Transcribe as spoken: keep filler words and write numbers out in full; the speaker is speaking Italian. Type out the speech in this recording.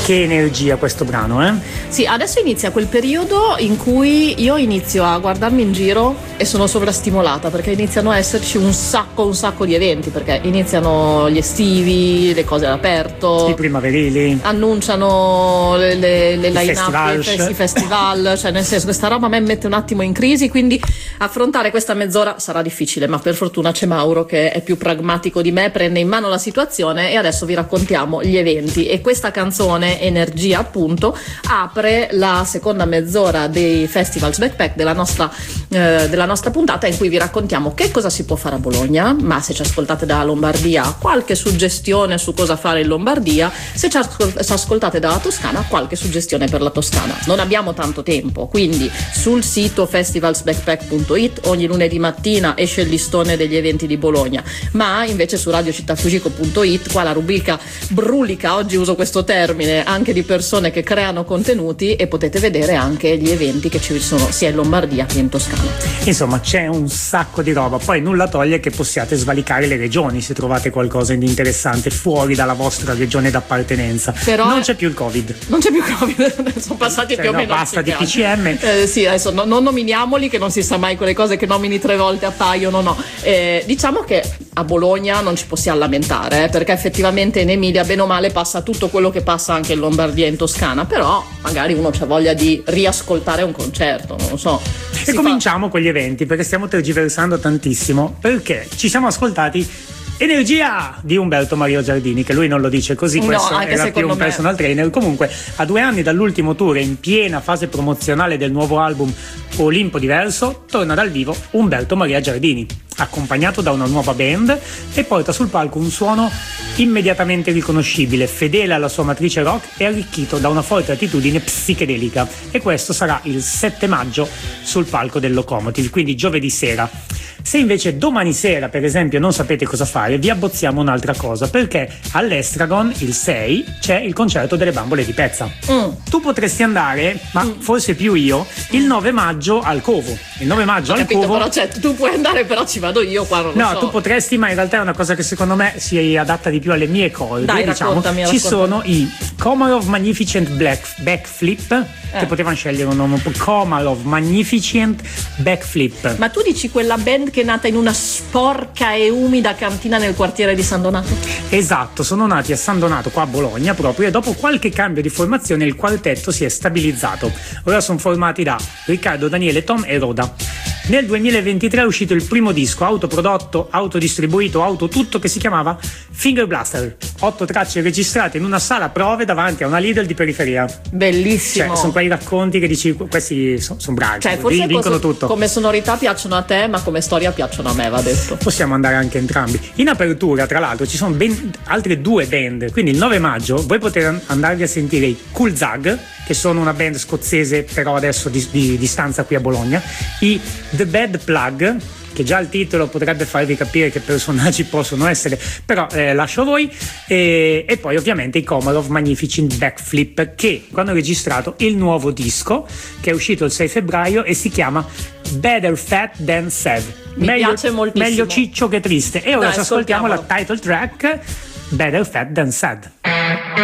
Che energia questo brano, eh? Sì, adesso inizia quel periodo in cui io inizio a guardarmi in giro e sono sovrastimolata, perché iniziano a esserci un sacco, un sacco di eventi, perché iniziano gli estivi, le cose all'aperto, i primaverili, annunciano le, le, le line-up, festival. i festival, cioè nel senso, questa roba a me mette un attimo in crisi, quindi affrontare questa mezz'ora sarà difficile, ma per fortuna c'è Mauro che è più pragmatico di me, prende in mano la situazione e adesso vi raccontiamo gli eventi. E questa canzone Energia, appunto, apre la seconda mezz'ora dei Festivals Backpack della nostra, eh, della nostra puntata, in cui vi raccontiamo che cosa si può fare a Bologna, ma se ci ascoltate dalla Lombardia qualche suggestione su cosa fare in Lombardia, se ci ascoltate dalla Toscana qualche suggestione per la Toscana. Non abbiamo tanto tempo, quindi sul sito festivalsbackpack punto it ogni lunedì mattina esce il listone degli eventi di Bologna, ma invece su radio città fugico punto it, qua la rubrica brulica, oggi uso questo termine, anche di persone che creano contenuti, e potete vedere anche gli eventi che ci sono sia in Lombardia che in Toscana. Insomma, c'è un sacco di roba. Poi nulla toglie che possiate svalicare le regioni se trovate qualcosa di interessante fuori dalla vostra regione d'appartenenza. Però non c'è più il Covid. Non c'è più Covid, sono passati cioè, più o no, meno. Basta di P C M. Eh, sì, adesso no, non nominiamoli, che non si sa mai quelle cose che nomini tre volte appaiono, no. Eh, diciamo che a Bologna non ci possiamo lamentare, eh, perché effettivamente in Emilia bene o male passa tutto quello che passa anche in Lombardia e in Toscana, però magari uno c'ha voglia di riascoltare un concerto, non lo so. E cominciamo fa... con gli eventi, perché stiamo tergiversando tantissimo, perché ci siamo ascoltati Energia di Umberto Mario Giardini, che lui non lo dice così, no, questo era più un me. personal trainer. Comunque, a due anni dall'ultimo tour, in piena fase promozionale del nuovo album Olimpo Diverso, torna dal vivo Umberto Maria Giardini, accompagnato da una nuova band, e porta sul palco un suono immediatamente riconoscibile, fedele alla sua matrice rock e arricchito da una forte attitudine psichedelica. E questo sarà il sette maggio sul palco del Locomotive, quindi giovedì sera. Se invece domani sera, per esempio, non sapete cosa fare, vi abbozziamo un'altra cosa, perché all'Estragon il sei c'è il concerto delle Bambole di Pezza. Mm. Tu potresti andare, ma mm. forse più io, il nove maggio al Covo. Il nove maggio Ho al capito, Covo. Però cioè, tu puoi andare, però ci vado io qua, non lo No, so. tu potresti, ma in realtà è una cosa che secondo me si adatta di più alle mie corde. Dai, diciamo. raccontami, Ci raccontami. sono i Komarov Magnificent Black Backflip, eh. che potevano scegliere un nome, Komarov Magnificent Backflip. Ma tu dici quella band che è nata in una sporca e umida cantina nel quartiere di San Donato? Esatto, sono nati a San Donato, qua a Bologna proprio, e dopo qualche cambio di formazione il quartetto si è stabilizzato. Ora sono formati da Riccardo, Daniele, Tom e Roda. Nel duemilaventitré è uscito il primo disco autoprodotto, autodistribuito, autotutto, che si chiamava Finger Blaster. Otto tracce registrate in una sala prove davanti a una Lidl di periferia. Bellissimo. Cioè, sono quei racconti che dici, questi sono, sono bravi, cioè, forse vincono posso, tutto. Come sonorità piacciono a te, ma come storia piacciono a me, va detto. Possiamo andare anche entrambi. In apertura, tra l'altro, ci sono ben altre due band, quindi il nove maggio voi potete andarvi a sentire i Cool Zag, che sono una band scozzese però adesso di, di, di stanza qui a Bologna, i The Bad Plug, che già il titolo potrebbe farvi capire che personaggi possono essere, però eh, lascio a voi, e, e poi ovviamente i Komarov Magnificent Backflip, che hanno registrato il nuovo disco che è uscito il sei febbraio e si chiama Better Fat Than Sad. Mi meglio, piace moltissimo. Meglio ciccio che triste. E ora Dai, ci ascoltiamo la title track Better Fat Than Sad.